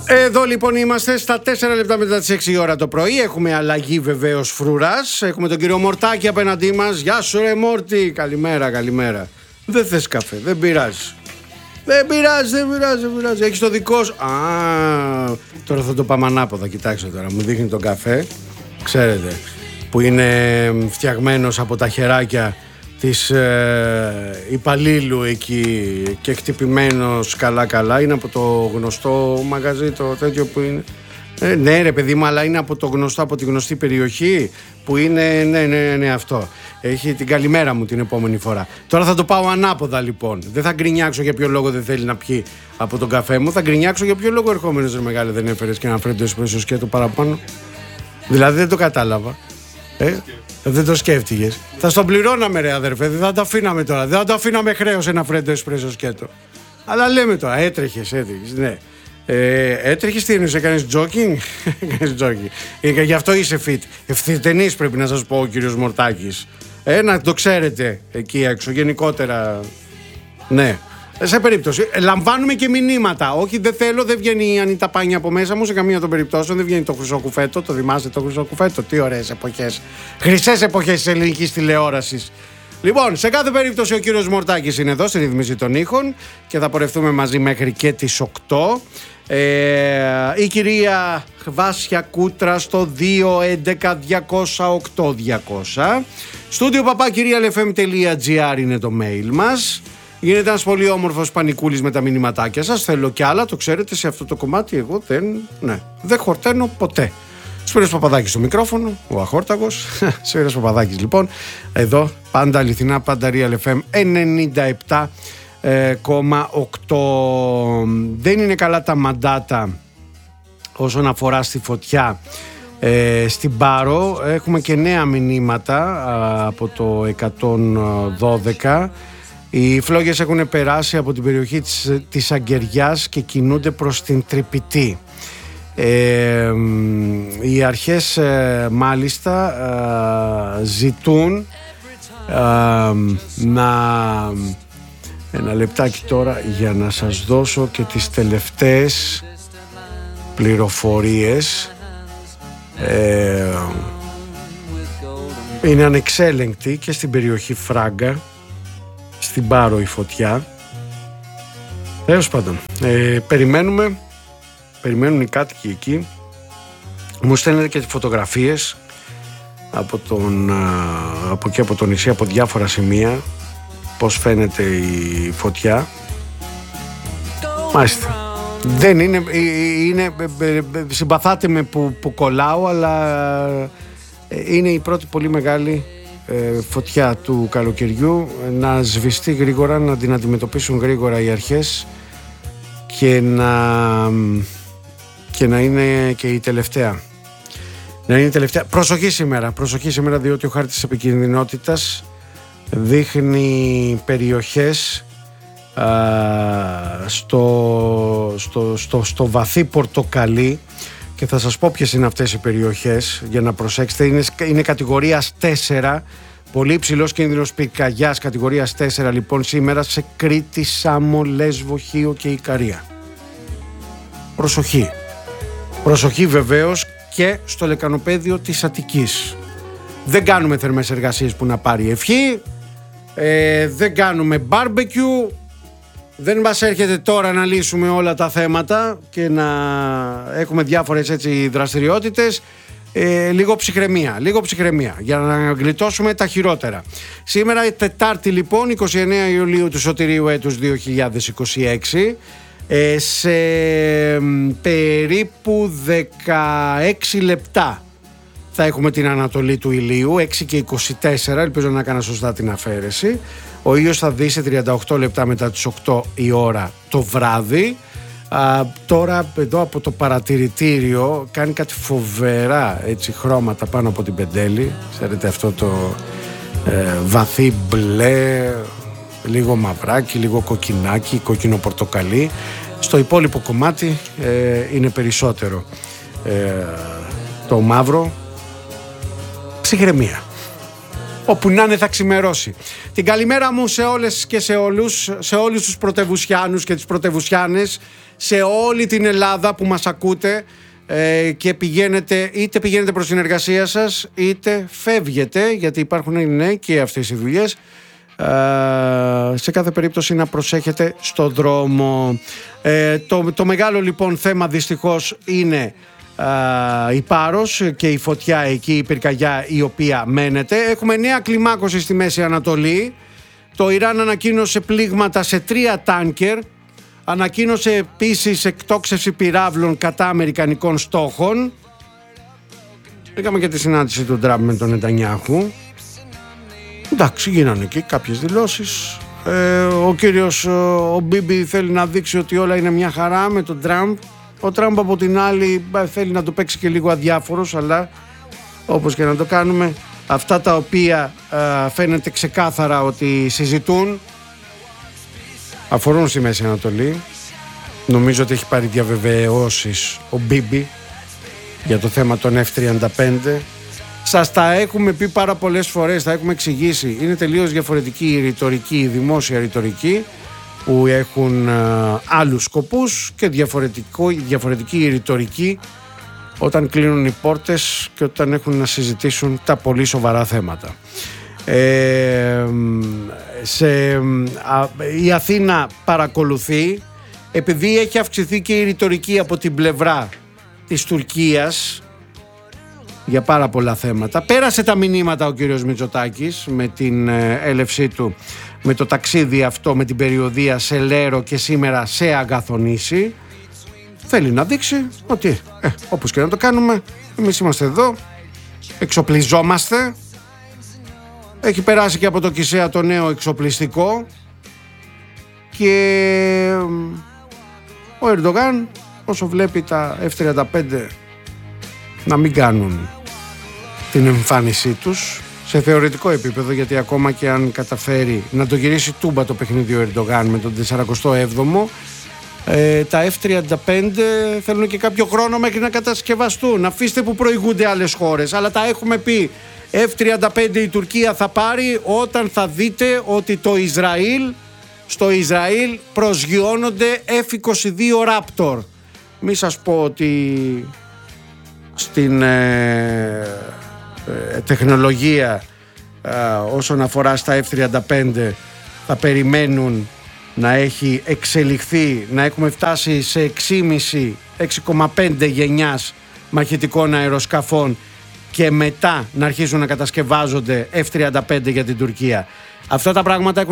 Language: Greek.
Εδώ λοιπόν είμαστε στα 4 λεπτά μετά τις 6 η ώρα το πρωί. Έχουμε αλλαγή βεβαίως φρουράς. Έχουμε τον κύριο Μορτάκη απέναντί μας. Γεια σου ρε Μόρτι. Καλημέρα, καλημέρα. Δεν θες καφέ, δεν πειράζει. Δεν πειράζει. Έχεις το δικό σου. Τώρα θα το πάμε ανάποδα. Κοιτάξτε τώρα, μου δείχνει τον καφέ. Ξέρετε, που είναι φτιαγμένος από τα χεράκια της υπαλλήλου εκεί και χτυπημένος καλά. Είναι από το γνωστό μαγαζί, το τέτοιο που είναι. Ναι ρε παιδί μου, αλλά είναι από το γνωστό, από τη γνωστή περιοχή που είναι, ναι αυτό. Έχει την καλημέρα μου την επόμενη φορά. Τώρα θα το πάω ανάποδα λοιπόν. Δεν θα γκρινιάξω για ποιο λόγο δεν θέλει να πιει από τον καφέ μου. Θα γκρινιάξω για ποιο λόγο ερχόμενος ρε μεγάλε δεν έφερες και ένα φρέντο εσπρέσο σκέτο παραπάνω. Δηλαδή δεν το κατάλαβα. Δεν το σκέφτηκες. Θα στον πληρώναμε ρε αδερφέ, δεν θα το αφήναμε τώρα. Δεν θα το αφήναμε χρέος ένα φρέντο εσπρέσο σκέτο. Αλλά λέμε τώρα, έτρεχες, ναι. Έτρεχες, τι εννοείς, έκανες τζόκινγκ? Γι' αυτό είσαι fit. Ευθυτενής πρέπει να σας πω ο κύριος Μορτάκης. Να το ξέρετε εκεί έξω, γενικότερα. Ναι. Σε περίπτωση, λαμβάνουμε και μηνύματα. Όχι, δεν θέλω, δεν βγαίνει η Ανίτα Πάνια από μέσα μου σε καμία των περιπτώσεων. Δεν βγαίνει το χρυσό κουφέτο. Το θυμάστε το χρυσό κουφέτο? Τι ωραίες εποχές. Χρυσές εποχές της ελληνικής τηλεόρασης. Λοιπόν, σε κάθε περίπτωση ο κύριος Μορτάκης είναι εδώ στη ρύθμιση των ήχων και θα πορευτούμε μαζί μέχρι και τις 8. Η κυρία Βάσια Κούτρα στο 211-208-200. Στούντιο papakirialfm.gr είναι το mail μας. Γίνεται ένας πολύ όμορφος πανικούλης με τα μηνυματάκια σας. Θέλω κι άλλα, το ξέρετε, σε αυτό το κομμάτι εγώ δεν χορταίνω ποτέ. Σπύρος Παπαδάκης στο μικρόφωνο, ο αχόρταγος. Σπύρος Παπαδάκης λοιπόν, εδώ πάντα αληθινά, πάντα Real FM 97,8. Δεν είναι καλά τα μαντάτα όσον αφορά στη φωτιά στην Πάρο. Έχουμε και νέα μηνύματα από το 112. Οι φλόγες έχουν περάσει από την περιοχή της Αγκαιριάς και κινούνται προς την Τρυπητή. Οι αρχές μάλιστα ζητούν ένα λεπτάκι τώρα για να σας δώσω και τις τελευταίες πληροφορίες. Είναι ανεξέλεγκτη και στην περιοχή Φράγκα, στην Πάρο η φωτιά. Τέλος πάντων, περιμένουν οι κάτοικοι εκεί. Μου στέλνετε και τις φωτογραφίες από εκεί από το νησί, από διάφορα σημεία, πώς φαίνεται η φωτιά. Μάλιστα. Δεν είναι, συμπαθάτε με που κολλάω, αλλά είναι η πρώτη πολύ μεγάλη φωτιά του καλοκαιριού. Να σβηστεί γρήγορα, να την αντιμετωπίσουν γρήγορα οι αρχές και να είναι και η τελευταία. Προσοχή σήμερα, διότι ο χάρτης επικινδυνότητας δείχνει περιοχές στο βαθύ πορτοκαλί και θα σας πω ποιες είναι αυτές οι περιοχές για να προσέξετε. Είναι κατηγορίας 4, πολύ υψηλός κίνδυνος πυρκαγιάς κατηγορίας 4 λοιπόν σήμερα σε Κρήτη, Σάμο, Λέσβο, Χίο και Ικαρία. Προσοχή βεβαίως και στο λεκανοπέδιο της Αττικής. Δεν κάνουμε θερμές εργασίες που να πάρει ευχή, δεν κάνουμε barbecue, δεν μας έρχεται τώρα να λύσουμε όλα τα θέματα και να έχουμε διάφορες έτσι δραστηριότητες. Λίγο ψυχραιμία για να γλιτώσουμε τα χειρότερα. Σήμερα Τετάρτη λοιπόν, 29 Ιουλίου του Σωτηρίου έτους 2026, σε περίπου 16 λεπτά θα έχουμε την ανατολή του ηλίου, 6 και 24, ελπίζω να έκανα σωστά την αφαίρεση. Ο ήλιος θα δει σε 38 λεπτά μετά τις 8 η ώρα το βράδυ. Τώρα εδώ από το παρατηρητήριο κάνει κάτι φοβερά έτσι, χρώματα πάνω από την Πεντέλη. Ξέρετε αυτό το βαθύ μπλε, λίγο μαυράκι, λίγο κοκκινάκι, κόκκινο πορτοκαλί. Στο υπόλοιπο κομμάτι είναι περισσότερο το μαύρο. Ψυχραιμία. Όπου να είναι θα ξημερώσει. Την καλημέρα μου σε όλες και σε όλους, σε όλους τους πρωτευουσιάνους και τις πρωτευουσιάνες, σε όλη την Ελλάδα που μας ακούτε και είτε πηγαίνετε προς την εργασία σας, είτε φεύγετε, γιατί υπάρχουν και αυτές οι δουλειές. Σε κάθε περίπτωση να προσέχετε στο δρόμο. Το μεγάλο λοιπόν θέμα δυστυχώς είναι η Πάρος και η φωτιά εκεί, η πυρκαγιά η οποία μένεται. Έχουμε νέα κλιμάκωση στη Μέση Ανατολή. Το Ιράν ανακοίνωσε πλήγματα σε 3 τάνκερ. Ανακοίνωσε επίσης εκτόξευση πυράβλων κατά αμερικανικών στόχων. Είχαμε και τη συνάντηση του Τραμπ με τον Νετανιάχου. Εντάξει, γίνανε και κάποιες δηλώσεις. Ο κύριος ο Μπίμπι θέλει να δείξει ότι όλα είναι μια χαρά με τον Τραμπ. Ο Τραμπ από την άλλη θέλει να το παίξει και λίγο αδιάφορος, αλλά όπως και να το κάνουμε, αυτά τα οποία φαίνεται ξεκάθαρα ότι συζητούν αφορούν στη Μέση Ανατολή. Νομίζω ότι έχει πάρει διαβεβαιώσεις ο Μπίμπι για το θέμα των F-35. Σας τα έχουμε πει πάρα πολλές φορές, τα έχουμε εξηγήσει. Είναι τελείως διαφορετική η ρητορική, η δημόσια ρητορική, που έχουν άλλους σκοπούς, και διαφορετική η ρητορική όταν κλείνουν οι πόρτες και όταν έχουν να συζητήσουν τα πολύ σοβαρά θέματα. Η Αθήνα παρακολουθεί, επειδή έχει αυξηθεί και η ρητορική από την πλευρά της Τουρκίας για πάρα πολλά θέματα. Πέρασε τα μηνύματα ο κύριος Μητσοτάκης με την έλευσή του, με το ταξίδι αυτό, με την περιοδεία σε Λέρο και σήμερα σε Αγαθονήσι. Θέλει να δείξει ότι όπως και να το κάνουμε, εμείς είμαστε εδώ, εξοπλιζόμαστε. Έχει περάσει και από το Κισέα το νέο εξοπλιστικό και ο Ερντογάν, όσο βλέπει τα F-35 να μην κάνουν την εμφάνισή τους σε θεωρητικό επίπεδο, γιατί ακόμα και αν καταφέρει να το γυρίσει τούμπα το παιχνίδι ο Ερντογάν με τον 47ο, τα F-35 θέλουν και κάποιο χρόνο μέχρι να κατασκευαστούν. Αφήστε που προηγούνται άλλες χώρες, αλλά τα έχουμε πει. F-35 η Τουρκία θα πάρει όταν θα δείτε ότι στο Ισραήλ προσγειώνονται F-22 Raptor. Μη σας πω ότι στην τεχνολογία όσον αφορά στα F-35 θα περιμένουν να έχει εξελιχθεί, να έχουμε φτάσει σε 6,5 γενιάς μαχητικών αεροσκαφών και μετά να αρχίσουν να κατασκευάζονται F-35 για την Τουρκία. Αυτά τα πράγματα έχουν